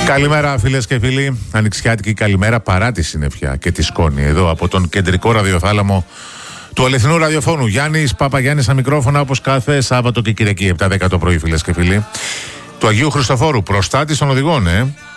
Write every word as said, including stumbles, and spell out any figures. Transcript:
Καλημέρα φίλες και φίλοι, ανοιξιάτικη καλημέρα παρά τη συννεφιά και τη σκόνη εδώ από τον κεντρικό ραδιοθάλαμο του αληθινού ραδιοφώνου. Γιάννης Παπαγιάννης στα μικρόφωνα όπως κάθε Σάββατο και Κυριακή επτά δέκα το πρωί φίλες και φίλοι. Του Αγίου Χριστοφόρου, προστάτης των οδηγών, ε.